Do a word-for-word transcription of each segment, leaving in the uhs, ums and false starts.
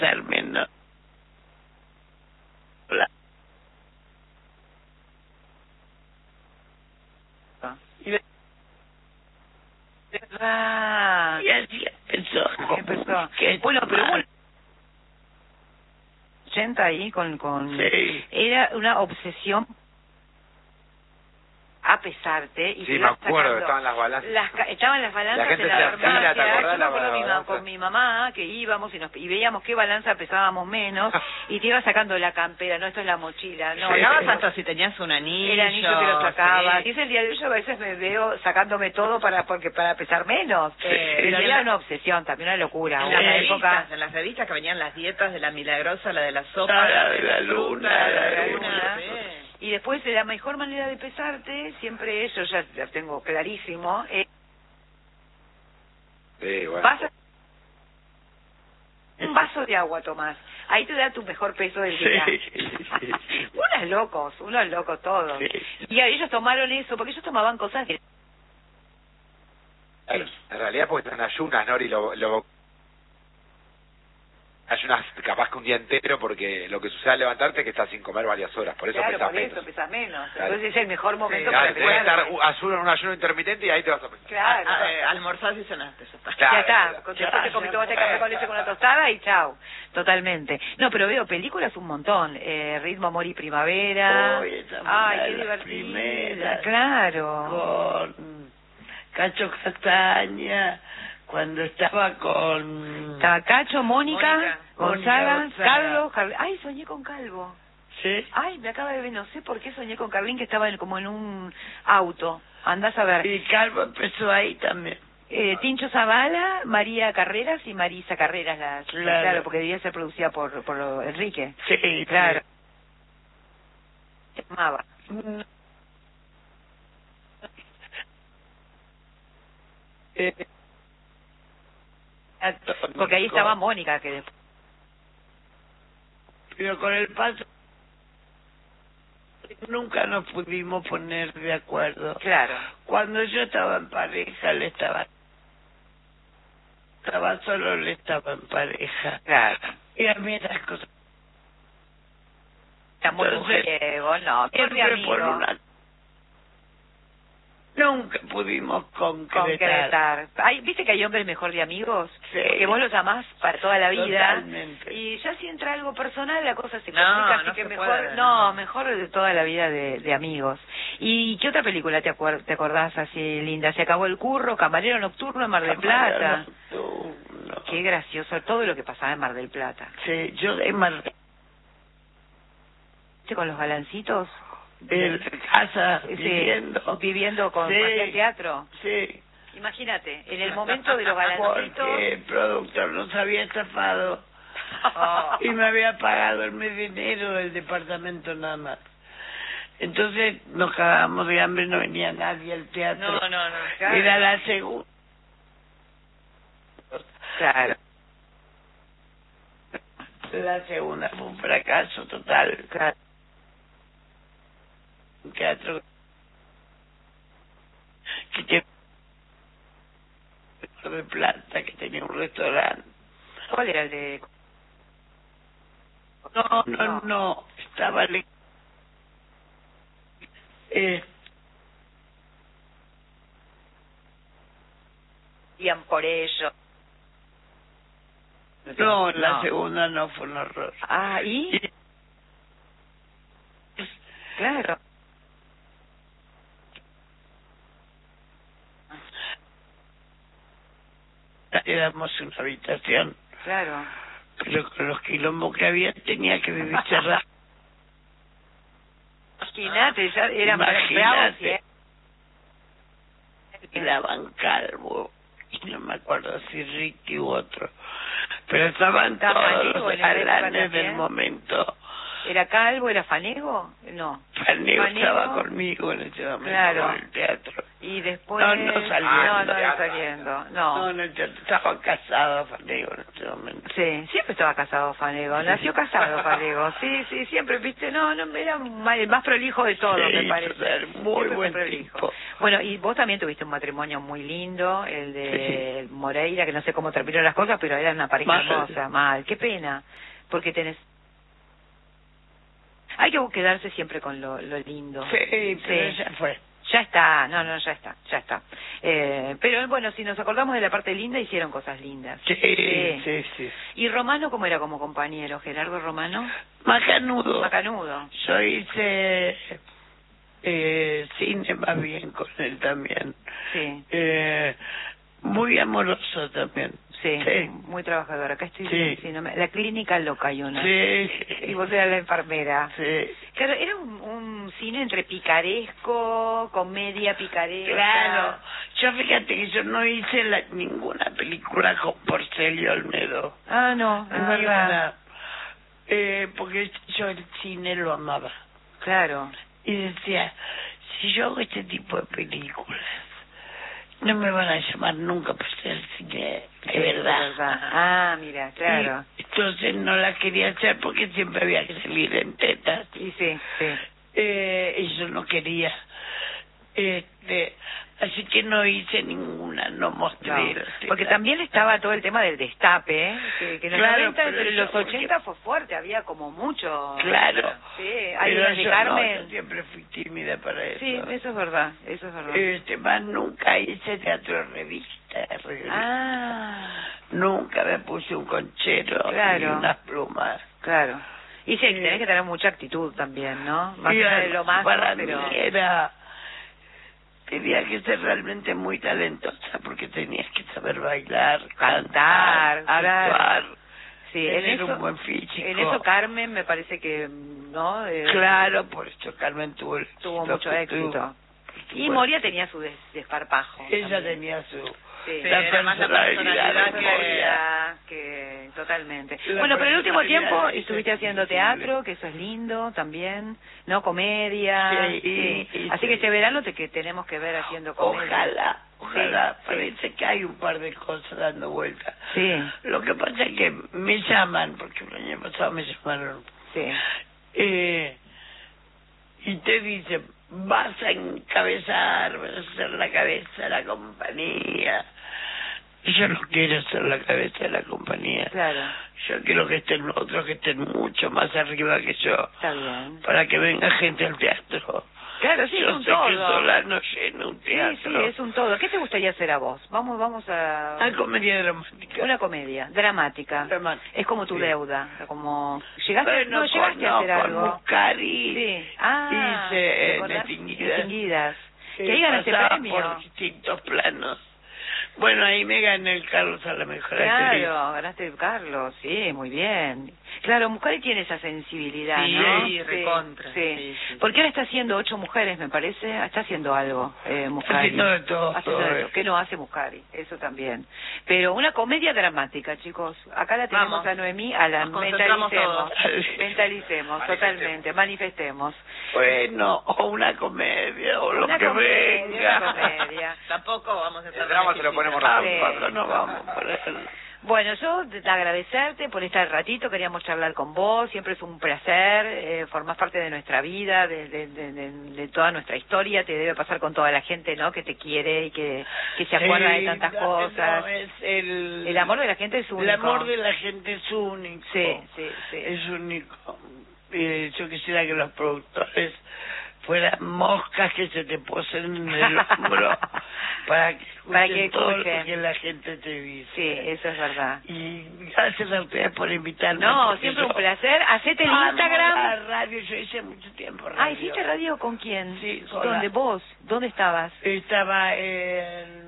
Termino. La... Y, Ah, y así empezó. empezó. Que Bueno, pero mal. bueno, ochenta ahí con con Sí. era una obsesión a pesarte y Sí, te me ibas acuerdo, sacando estaban las balanzas. las ca- estaban las balanzas La gente en la se afila, farmacia. ¿te acordás Yo me la acuerdo mi ma- balanza? con mi mamá que íbamos y nos y veíamos qué balanza pesábamos menos y te ibas sacando la campera, no, esto es la mochila, no, Sí. llegabas Llegabas hasta hasta si tenías un anillo. el anillo que lo sacaba. sí. Y es el día de hoy, yo a veces me veo sacándome todo para porque para pesar menos. Sí. Pero Y había en una obsesión, también una locura. En Una las época. revistas, en las revistas que venían las dietas de la milagrosa, la de la sopa, Ah, la la de de la la luna, fruta, la de la la luna, luna. sí. Y después de la mejor manera de pesarte, siempre eso ya ya tengo clarísimo. Eh, Sí, bueno. vas a- un vaso de agua tomás. Ahí te da tu mejor peso del día. Sí, sí, sí. unos locos, unos locos todos. Sí. Y ellos tomaron eso, porque ellos tomaban cosas que... Claro, en realidad porque están ayunas, ¿no? Y lo, lo ayunas capaz que un día entero porque lo que sucede al levantarte es que estás sin comer varias horas, por eso Claro, pesas por menos. eso pesas menos. Claro. Entonces es el mejor momento Sí, para Claro, puedes pesar. estar u- ayuno en un ayuno intermitente y ahí te vas a pesar. Claro. Ah, ah, eh, almorzás y cenaste, ya está. Claro, ya está, claro. con- después te comí tomaste café con leche con una tostada y chao, totalmente. No, pero veo películas un montón, eh, Ritmo, Amor y Primavera. Uy, esa fue Ay, una qué de las divertida, primeras. claro. Con Cacho Castaña, cuando estaba con... Estaba Cacho, Mónica, Mónica, Gonzaga, Mónica, Gonzaga. Carlos, Car- ay, soñé con Calvo. Sí. Ay, me acaba de ver, no sé por qué soñé con Carlín que estaba en- como en un auto. Andás a ver. Y Calvo empezó ahí también. Eh, Tincho Zavala, María Carreras y Marisa Carreras, las, Claro. claro, porque debía ser producida por, por Enrique. Sí, Claro. Se llamaba. sí. Eh, Porque ahí estaba Mónica, que después... Pero con el paso nunca nos pudimos poner de acuerdo. Claro. Cuando yo estaba en pareja, le estaba... Estaba solo, le estaba en pareja. Claro. Y a mí esas cosas... Era muy Entonces, mujeriego, no. Qué Siempre amigo. por una... Nunca pudimos concretar. Concretar. Ay, ¿viste que hay hombres mejor de amigos? Sí. Que vos los amás para toda la vida. Totalmente. Y ya si entra algo personal, la cosa se No, complica, así no que se mejor... puede, no, no. mejor de toda la vida de, de amigos. ¿Y qué otra película te, acuer- te acordás así, linda? Se acabó el curro, Camarero Nocturno en Mar del Plata. Nocturno. Qué gracioso todo lo que pasaba en Mar del Plata. Sí, yo de Mar ¿Viste con los galancitos? de casa Sí, viviendo. viviendo con Sí. hacía teatro. Sí. Imagínate, en el momento de los galancitos... Porque el productor nos había estafado Oh. y me había pagado el mes de enero del departamento nada más. Entonces nos cagábamos de hambre, no venía nadie al teatro. No, no, no. Era la segunda. Claro. La segunda fue un fracaso total. Claro. Un teatro que tenía de plata, que tenía un restaurante. ¿Cuál era el de...? No, no, no, estaba le... eh, Iban por ello. no, la No. segunda no fue un horror. Ah, ¿y? Y- Claro. Éramos una habitación, Claro. pero con los quilombos que había tenía que vivir cerrado. Imagínate, ya eran Imagínate. bravos, ¿eh? Quedaban Calvo, y no me acuerdo si Ricky u otro, pero estaban ¿Estaba todos Fanego los en esa época galanes también? del momento. ¿Era Calvo, era Fanego? No. Fanego Fanego. estaba conmigo en ese momento Claro. en el teatro. Y después... No, no saliendo. No, no, no saliendo. No. No, no, yo estaba casado, Fanego, en este momento. Sí, siempre estaba casado Fanego. Nació casado Fanego. Sí, sí, siempre, viste, no, no, era ma- el más prolijo de todos, Sí, me parece. total, muy Siempre buen fue prolijo. tipo. Bueno, y vos también tuviste un matrimonio muy lindo, el de Moreira, que no sé cómo terminaron las cosas, pero era una pareja Mal. hermosa, mal. Qué pena, porque tenés... Hay que quedarse siempre con lo, lo lindo. Sí, pero ya fue. Ya está, no, no, ya está, ya está. Eh, pero bueno, si nos acordamos de la parte linda, hicieron cosas lindas. Sí, sí, sí. sí. ¿Y Romano cómo era como compañero? ¿Gerardo Romano? Macanudo. Macanudo. Yo hice eh, cine más bien con él también. Sí, Eh, muy amoroso también. sí, Sí. muy trabajador. Acá estoy Sí. sí, no me- la clínica loca hay una. Sí. Y vos eras la enfermera. Sí. Claro, era un, un cine entre picaresco, comedia picaresca. Claro. Yo fíjate que yo no hice la- ninguna película con Porcelio Olmedo. Ah, no, es verdad. Ninguna. Eh, porque yo el cine lo amaba. Claro. Y decía, si yo hago este tipo de películas, no me van a llamar nunca por ser cine de Sí, verdad. es verdad. Ah, mira, claro. Y entonces no la quería hacer porque siempre había que salir en tetas. Y sí, sí. Eh, y yo no quería. Este, así que no hice ninguna, no mostré. No, las porque tetas. también estaba todo el tema del destape, ¿eh? que, que en los Claro, noventa, pero entre yo los porque- ochenta fue fuerte, había como mucho. Claro. Sí, hay Pero unas de yo Carmen. no, yo siempre fui tímida para eso. Sí, eso es verdad, eso es verdad. Este, más nunca hice teatro revista. revista. Ah, Nunca me puse un conchero Claro. ni unas plumas. claro. Y sí, Sí. tenés que tener mucha actitud también, ¿no? Más Y allá de además, lo más, para pero... mí era... Tenía que ser realmente muy talentosa porque tenías que saber bailar, Cantar, cantar, claro. actuar, Sí, en tener eso, un buen físico. en eso Carmen me parece que, ¿no? Eh, Claro, por eso Carmen tuvo el tuvo éxito mucho que éxito. tuvo. Y Bueno, Moria tenía su des- desparpajo. ella también. tenía su... Sí, Sí, la era más la personalidad, personalidad de que- Moria. que totalmente. La Bueno, pero el último personalidad tiempo es estuviste haciendo indiscutible. teatro, que eso es lindo también, ¿no? Comedia. Sí, sí. sí, Así sí. que este verano te que tenemos que ver haciendo comedia. Ojalá, ojalá, Sí, parece que hay un par de cosas dando vuelta. Sí, Lo que pasa es que me llaman, porque el año pasado me llamaron, sí. eh, y te dicen, vas a encabezar, vas a ser la cabeza de la compañía. Y yo no quiero ser la cabeza de la compañía. Claro, Yo quiero que estén otros que estén mucho más arriba que yo, está bien. para que venga gente al teatro. Claro, sí, yo es un sé todo. que sola no lleno un Sí, teatro. sí, es un todo. ¿Qué te gustaría hacer a vos? Vamos, vamos a... Una comedia dramática. Una comedia, dramática. Dramática. Es como tu Sí. deuda, como... ¿Llegaste, Bueno, no, llegaste con, a no, hacer con algo? Muscari Sí. Ah, hice ¿te eh, acordás? Distinguidas. Distinguidas. Sí, Que ahí ganaste pasaba premio. por distintos planos. Bueno, ahí me gané el Carlos a la mejor actriz. Claro, ganaste el Carlos, sí, muy bien. Claro, Muscari tiene esa sensibilidad, Sí, ¿no? sí, recontra, Sí. sí, sí. Porque ahora está haciendo ocho mujeres, me parece. Está haciendo algo, eh, Muscari. Haciendo de todo, Haciendo todo de todo. eso. ¿Qué no hace Muscari? Eso también. Pero una comedia dramática, chicos. Acá la tenemos Vamos. a Noemí, a la Nos concentramos mentalicemos. todos. Mentalicemos, Manifestemos. totalmente, manifestemos. Bueno, o una comedia, o lo Una que comedia, venga. una comedia. Tampoco vamos a hacer El drama se lo ponemos nosotros. Tampoco no vamos por él. Bueno, yo de- agradecerte por este ratito, queríamos charlar con vos, siempre es un placer, eh, formás parte de nuestra vida, de, de, de, de- de toda nuestra historia, te debe pasar con toda la gente, ¿no?, que te quiere y que, que se acuerda de Sí, tantas no, cosas. no, es el, El amor de la gente es único. El amor de la gente es único. Sí, sí, sí. Es único. Eh, yo quisiera que los productores fueran moscas que se te posen en el hombro para que escuchen Para que todo escuchen. lo que la gente te dice. Sí, eso es verdad. Y gracias a ustedes por invitarme. No, porque siempre yo un placer. Hacete el amo Instagram. la radio, yo hice mucho tiempo radio. Ah, ¿hiciste radio con quién? Sí, sola. ¿Dónde vos? ¿Dónde estabas? Estaba en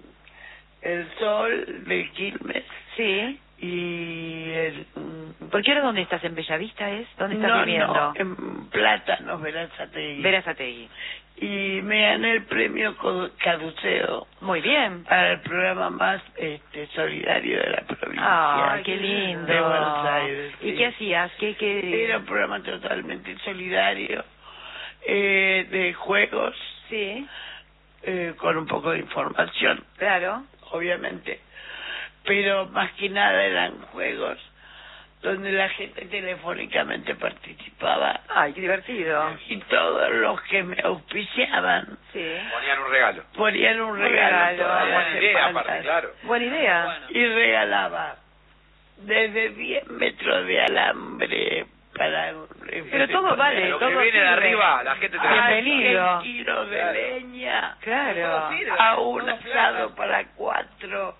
El Sol de Quilmes Sí. y el... ¿Por qué ahora dónde estás? ¿En Bellavista es? ¿Dónde estás no, viviendo? no, en Plátanos, Verazategui. Verazategui. Y me gané el premio Co- Caduceo Muy bien. para el programa más este, solidario de la provincia. Ah, qué lindo. De Buenos Aires. ¿Y sí. qué hacías? ¿Qué, qué... Era un programa totalmente solidario, eh, de juegos, Sí. eh, con un poco de información, Claro. obviamente, pero más que nada eran juegos donde la gente telefónicamente participaba Ay, qué divertido. y todos los que me auspiciaban Sí. Ponían un regalo. ponían un Un regalo, regalo, todas buena las Buena idea, semanas, aparte, claro. Buena idea. Bueno. y regalaba desde diez metros de alambre para Pero todo vale, Lo todo que viene de sirve. arriba, la gente te Ah, lo bienvenido. kilos de Claro. leña, Claro. Todo sirve. a un Todo asado plata. para cuatro,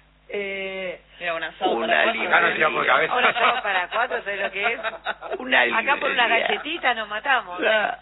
eh, Mira, un asado una para cuatro. librería. Acá nos tiramos de cabeza. Ahora estamos para cuatro, ¿sabes lo que es? una Acá por una librería. galletita nos matamos. La-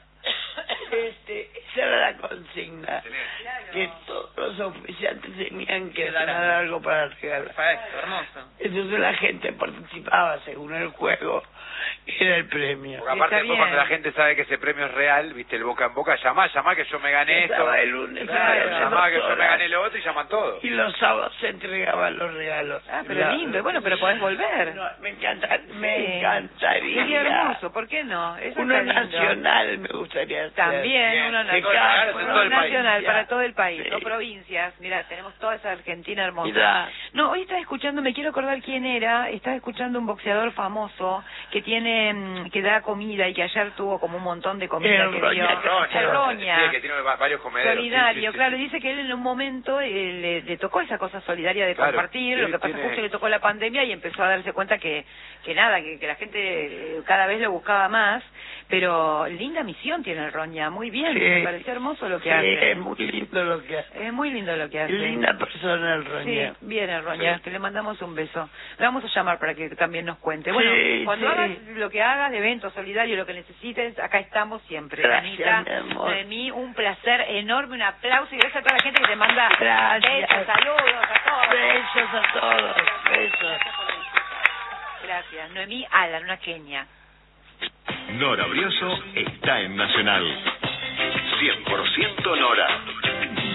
este, esa era la consigna, Excelente. que todos los oficiantes tenían que Claro. dar algo para regalar. Perfecto, hermoso. Entonces la gente participaba según el juego, era el premio. Porque aparte Está después bien. cuando la gente sabe que ese premio es real, viste, el boca en boca, llamá, llamá que yo me gané esto. Estaba el lunes, Claro, estaba llamá que yo dos me horas. gané lo otro y llaman todos. Y los sábados se entregaban los regalos. Ah, pero La- lindo. Bueno, pero podés volver. No, me encanta, me Sí. encantaría. Sería hermoso, ¿por qué no? Eso Uno está lindo. nacional me gustaría hacer. También, Bien. uno De nacional, cada- uno en todo el país. nacional para todo el país, Sí. no provincias. Mira, tenemos toda esa Argentina hermosa. Mirá. No, hoy estaba escuchando, me quiero acordar quién era, estaba escuchando un boxeador famoso que tiene, mm, que da comida y que ayer tuvo como un montón de comida El que Roña, dio. Roña. El Roña. Sí, que tiene va- varios comederos. Solidario, Sí, sí, sí, claro, sí. dice que él en un momento eh, le, le tocó esa cosa solidaria de Claro, compartir, sí, lo que pasa tiene- justo le tocó la pandemia y empezó a darse cuenta que, que nada, que, que la gente eh, cada vez lo buscaba más, pero linda misión tiene el Roña, muy bien, Sí. me pareció hermoso lo que Sí, hace. es muy lindo lo que hace. Es muy lindo lo que hace. Linda persona el Roña. Sí, bien el Roña, que le mandamos un beso. Le vamos a llamar para que también nos cuente. Bueno, Sí, cuando sí. hagas lo que hagas de evento solidario, lo que necesites, acá estamos siempre. Gracias, Anita, mi amor. de mí un placer enorme, un aplauso y gracias a toda la gente que te manda Gracias. besos, saludos a todos. Besos a todos, besos. Gracias. Noemí Alan, una queña. Nora Brioso está en Nacional. cien por ciento Nora.